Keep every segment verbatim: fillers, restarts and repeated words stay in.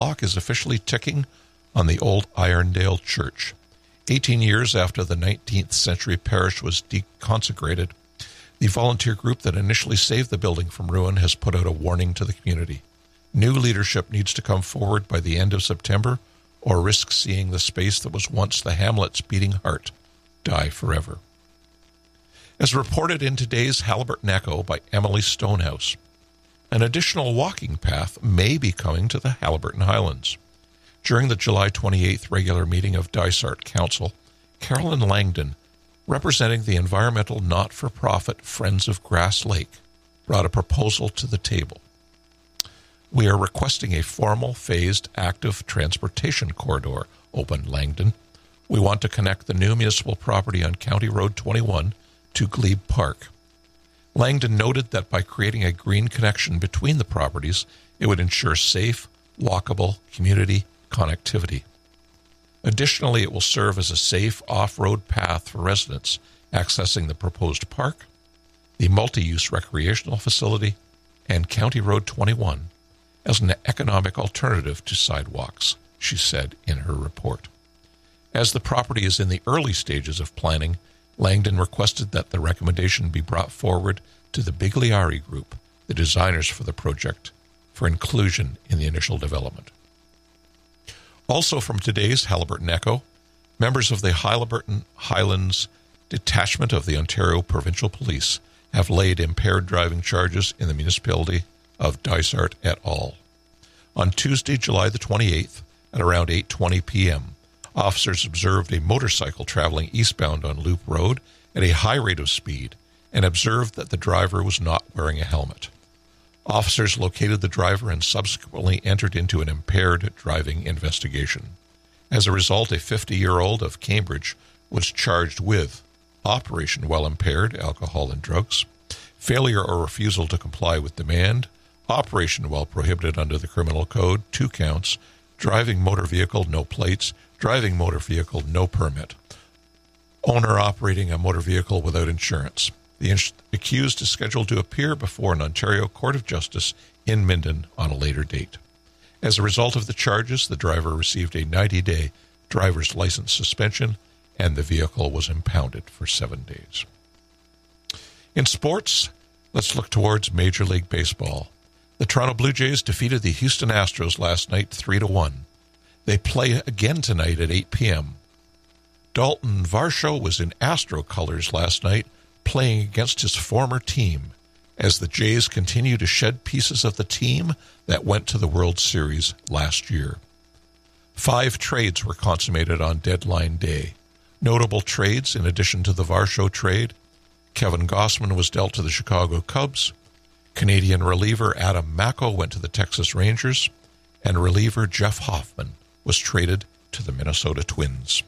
clock is officially ticking on the old Irondale Church. Eighteen years after the nineteenth century parish was deconsecrated, the volunteer group that initially saved the building from ruin has put out a warning to the community. New leadership needs to come forward by the end of September or risk seeing the space that was once the hamlet's beating heart die forever. As reported in today's Haliburton Echo by Emily Stonehouse, an additional walking path may be coming to the Haliburton Highlands. During the July twenty-eighth regular meeting of Dysart Council, Carolyn Langdon, representing the environmental not-for-profit Friends of Grass Lake, brought a proposal to the table. We are requesting a formal, phased, active transportation corridor, opened Langdon. We want to connect the new municipal property on County Road twenty-one to Glebe Park. Langdon noted that by creating a green connection between the properties, it would ensure safe, walkable community connectivity. Additionally, it will serve as a safe off-road path for residents accessing the proposed park, the multi-use recreational facility, and County Road twenty-one as an economic alternative to sidewalks, she said in her report. As the property is in the early stages of planning, Langdon requested that the recommendation be brought forward to the Bigliari Group, the designers for the project, for inclusion in the initial development. Also from today's Haliburton Echo, members of the Haliburton Highlands Detachment of the Ontario Provincial Police have laid impaired driving charges in the municipality of Dysart et al. On Tuesday, July the twenty-eighth, at around eight twenty p.m., officers observed a motorcycle traveling eastbound on Loop Road at a high rate of speed and observed that the driver was not wearing a helmet. Officers located the driver and subsequently entered into an impaired driving investigation. As a result, a fifty-year-old of Cambridge was charged with operation while impaired, alcohol and drugs, failure or refusal to comply with demand, operation while prohibited under the criminal code, two counts, driving motor vehicle, no plates, driving motor vehicle, no permit, owner operating a motor vehicle without insurance. The in- accused is scheduled to appear before an Ontario Court of Justice in Minden on a later date. As a result of the charges, the driver received a ninety-day driver's license suspension, and the vehicle was impounded for seven days. In sports, let's look towards Major League Baseball. The Toronto Blue Jays defeated the Houston Astros last night three to one. They play again tonight at eight p.m. Dalton Varsho was in Astro colors last night, playing against his former team, as the Jays continue to shed pieces of the team that went to the World Series last year. Five trades were consummated on deadline day. Notable trades, in addition to the Varsho trade: Kevin Gausman was dealt to the Chicago Cubs, Canadian reliever Adam Macko went to the Texas Rangers, and reliever Jeff Hoffman was traded to the Minnesota Twins.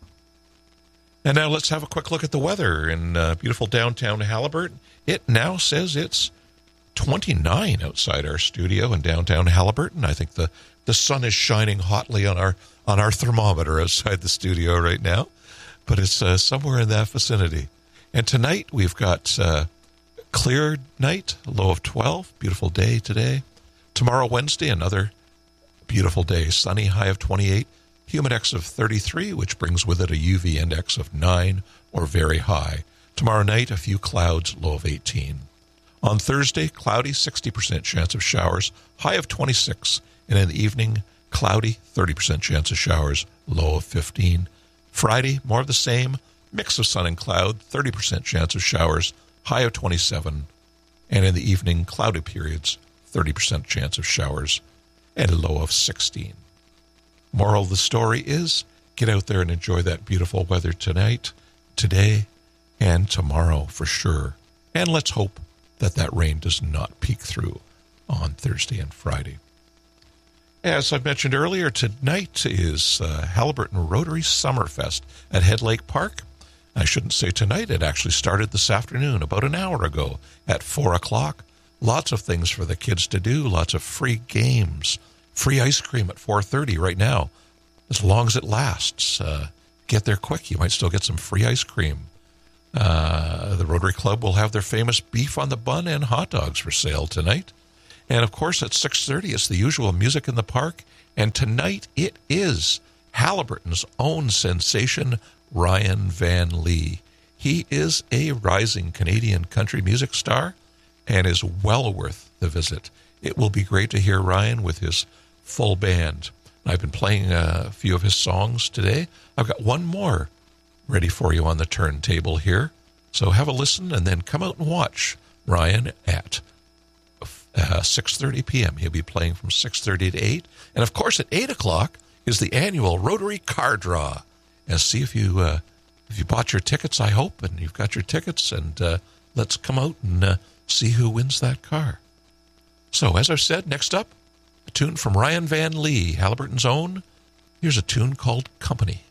And now let's have a quick look at the weather in uh, beautiful downtown Haliburton. It now says it's twenty-nine outside our studio in downtown Haliburton. I think the, the sun is shining hotly on our on our thermometer outside the studio right now, but it's uh, somewhere in that vicinity. And tonight we've got uh, clear night, low of twelve, beautiful day today. Tomorrow, Wednesday, another beautiful day, sunny, high of twenty-eight, humidex of thirty-three, which brings with it a U V index of nine or very high. Tomorrow night, a few clouds, low of eighteen. On Thursday, cloudy, sixty percent chance of showers, high of twenty-six. And in the evening, cloudy, thirty percent chance of showers, low of fifteen. Friday, more of the same, mix of sun and cloud, thirty percent chance of showers, high of twenty-seven. And in the evening, cloudy periods, thirty percent chance of showers, and a low of sixteen. Moral of the story is, get out there and enjoy that beautiful weather tonight, today, and tomorrow for sure. And let's hope that that rain does not peek through on Thursday and Friday. As I mentioned earlier, tonight is uh, Haliburton Rotary Summerfest at Head Lake Park. I shouldn't say tonight. It actually started this afternoon, about an hour ago, at four o'clock. Lots of things for the kids to do, lots of free games, free ice cream at four thirty right now, as long as it lasts. Uh, get there quick. You might still get some free ice cream. Uh, the Rotary Club will have their famous beef on the bun and hot dogs for sale tonight. And, of course, at six thirty, it's the usual music in the park And tonight it is Haliburton's own sensation, Ryan Van Lee. He is a rising Canadian country music star and is well worth the visit. It will be great to hear Ryan with his full band. I've been playing a few of his songs today. I've got one more ready for you on the turntable here. So have a listen and then come out and watch Ryan at uh, six thirty p.m. He'll be playing from six thirty to eight. And, of course, at eight o'clock is the annual Rotary Car Draw. And see if you uh, if you bought your tickets, I hope, and you've got your tickets. And uh, let's come out and uh, see who wins that car. So, as I've said, next up, a tune from Ryan Van Lee, Haliburton's own. Here's a tune called Company.